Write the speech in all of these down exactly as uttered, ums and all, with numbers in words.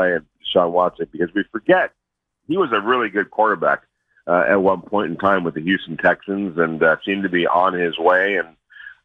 play and Deshaun Watson, because we forget he was a really good quarterback uh, at one point in time with the Houston Texans, and uh, seemed to be on his way. And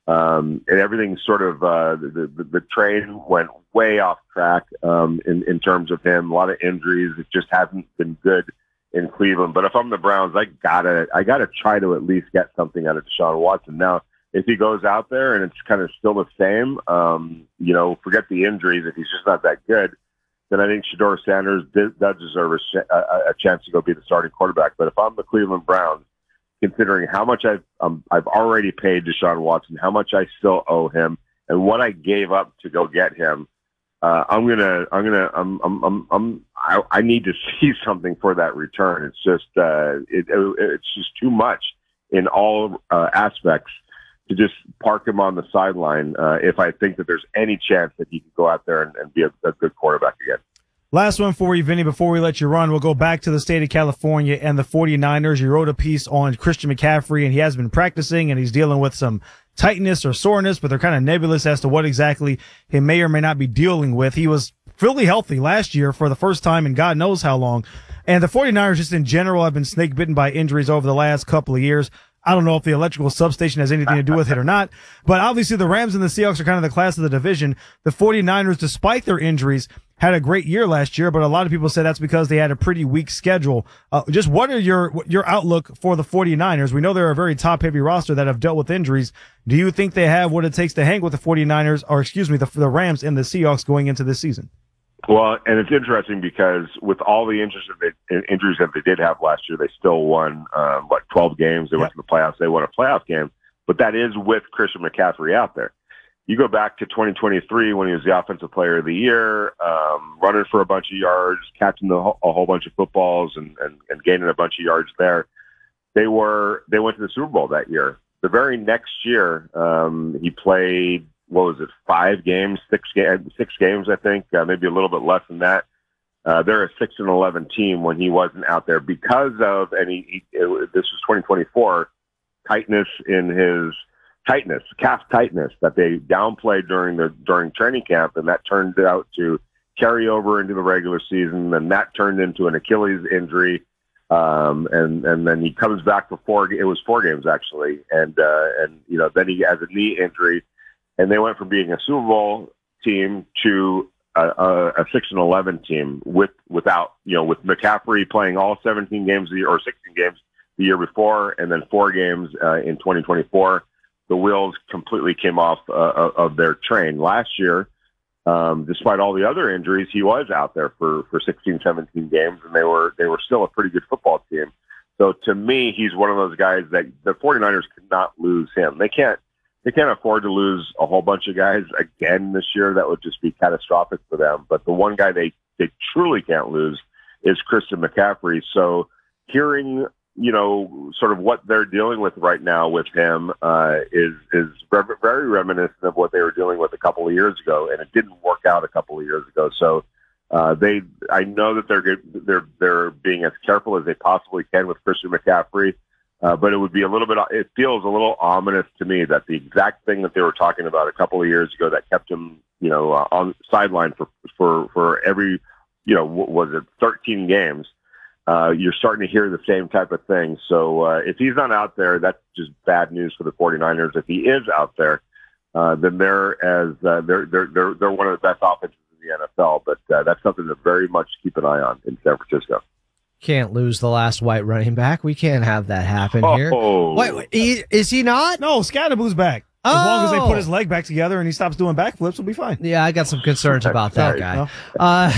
um, and everything sort of uh, the, the the train went way off track um, in in terms of him. A lot of injuries. It just hasn't been good in Cleveland. But if I'm the Browns, I gotta I gotta try to at least get something out of Deshaun Watson. Now, if he goes out there and it's kind of still the same, um, you know, forget the injuries. If he's just not that good, then I think Shedeur Sanders does deserve a, sh- a, a chance to go be the starting quarterback. But if I'm the Cleveland Browns, considering how much I've um, I've already paid Deshaun Watson, how much I still owe him, and what I gave up to go get him, uh, I'm gonna I'm gonna I'm I'm I'm, I'm I, I need to see something for that return. It's just uh, it, it it's just too much in all uh, aspects to just park him on the sideline uh, if I think that there's any chance that he can go out there and, and be a, a good quarterback again. Last one for you, Vinny, before we let you run. We'll go back to the state of California and the 49ers. You wrote a piece on Christian McCaffrey, and he has been practicing, and he's dealing with some tightness or soreness, but they're kind of nebulous as to what exactly he may or may not be dealing with. He was fully healthy last year for the first time in God knows how long. And the 49ers just in general have been snake bitten by injuries over the last couple of years. I don't know if the electrical substation has anything to do with it or not, but obviously the Rams and the Seahawks are kind of the class of the division. The 49ers, despite their injuries, had a great year last year, but a lot of people say that's because they had a pretty weak schedule. Uh, just what are your your outlook for the 49ers? We know they're a very top-heavy roster that have dealt with injuries. Do you think they have what it takes to hang with the 49ers, or excuse me, the, the Rams and the Seahawks going into this season? Well, and it's interesting because with all the injuries that they, injuries that they did have last year, they still won, um, what, twelve games. They yep. went to the playoffs. They won a playoff game, but that is with Christian McCaffrey out there. You go back to twenty twenty-three when he was the offensive player of the year, um, running for a bunch of yards, catching the, a whole bunch of footballs and, and, and gaining a bunch of yards there. They were, they went to the Super Bowl that year. The very next year, um, he played, what was it, five games, six, ga- six games, I think, uh, maybe a little bit less than that. Uh, they're a six and eleven team when he wasn't out there because of, and he, he it, this was twenty twenty-four, tightness in his tightness, calf tightness that they downplayed during the during training camp, and that turned out to carry over into the regular season, and that turned into an Achilles injury. Um, and, and then he comes back for four, it was four games actually. And, uh, and, you know, then he has a knee injury. And they went from being a Super Bowl team to a, a, a six and eleven team with without you know with McCaffrey playing all seventeen games of the year, or sixteen games the year before, and then four games uh, in twenty twenty-four. The wheels completely came off uh, of their train. Last year, um, despite all the other injuries, he was out there for for sixteen, seventeen games, and they were they were still a pretty good football team. So to me, he's one of those guys that the 49ers could not lose him. They can't. They can't afford to lose a whole bunch of guys again this year. That would just be catastrophic for them. But the one guy they, they truly can't lose is Christian McCaffrey. So hearing, you know, sort of what they're dealing with right now with him uh, is is very reminiscent of what they were dealing with a couple of years ago, and it didn't work out a couple of years ago. So uh, they, I know that they're good, they're they're being as careful as they possibly can with Christian McCaffrey. Uh, but it would be a little bit, it feels a little ominous to me that the exact thing that they were talking about a couple of years ago that kept him, you know, uh, on sideline for, for, for every, you know, what was it, thirteen games, uh, you're starting to hear the same type of thing. So uh, if he's not out there, that's just bad news for the 49ers. If he is out there, uh, then they're as, uh, they're, they're, they're, they're one of the best offenses in the N F L, but uh, that's something to very much keep an eye on in San Francisco. Can't lose the last white running back. We can't have that happen here. Oh. Wait, wait, he, is he not? No, Scadaboo's back. As Oh. long as they put his leg back together and he stops doing backflips, we'll be fine. Yeah, I got some concerns about that Sorry, guy. no. Uh,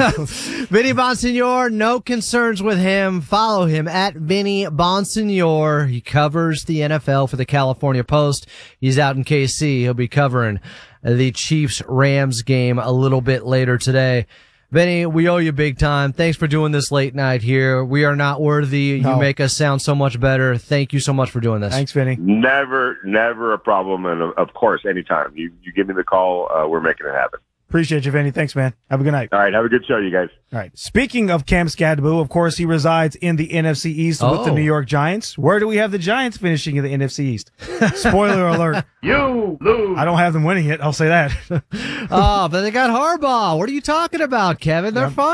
Vinny Bonsignor, no concerns with him. Follow him at Vinny Bonsignor. He covers the N F L for the California Post. He's out in K C. He'll be covering the Chiefs-Rams game a little bit later today. Vinny, we owe you big time. Thanks for doing this late night here. We are not worthy. No. You make us sound so much better. Thank you so much for doing this. Thanks, Vinny. Never, never a problem. And of course, anytime you, you give me the call, uh, we're making it happen. Appreciate you, Vinny. Thanks, man. Have a good night. All right. Have a good show, you guys. All right. Speaking of Cam Scadaboo, of course, he resides in the N F C East Oh. with the New York Giants. Where do we have the Giants finishing in the N F C East? Spoiler alert. You lose. I don't have them winning it. I'll say that. Oh, but they got Harbaugh. What are you talking about, Kevin? They're Yep. fine.